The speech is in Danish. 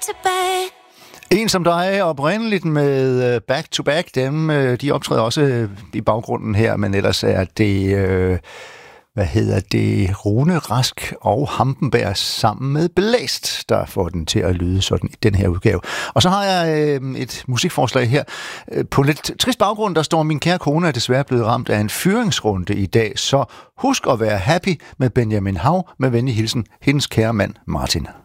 to back. En som dig oprindeligt med Back to Back, dem, de optræder også i baggrunden her, men ellers er det, Rune Rask og Hampenberg sammen med Blæst, der får den til at lyde sådan i den her udgave. Og så har jeg et musikforslag her. På en lidt trist baggrund, der står: min kære kone er desværre blevet ramt af en fyringsrunde i dag, så husk at være happy med Benjamin Hav, med venlig hilsen, hendes kære mand Martin.